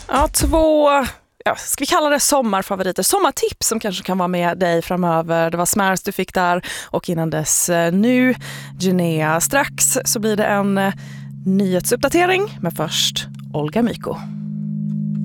Ja, två, ska vi kalla det sommarfavoriter, sommartips som kanske kan vara med dig framöver. Det var Smärs du fick där och innan dess nu Ginea. Strax så blir det en nyhetsuppdatering, men först Olga Myko.